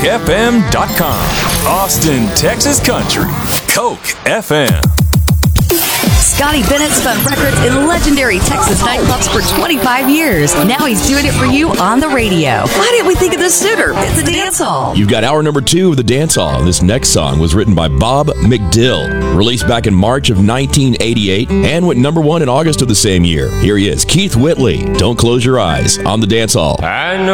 CokeFM.com. Austin, Texas Country. Coke FM. Scotty Bennett spun records in legendary Texas nightclubs for 25 years. Now he's doing it for you on the radio. Why didn't we think of this sooner? It's a dance hall. You've got hour number 2 of the Dance Hall. This next song was written by Bob McDill, released back in March of 1988, and went number 1 in August of the same year. Here he is, Keith Whitley. Don't close your eyes on the Dance Hall. I know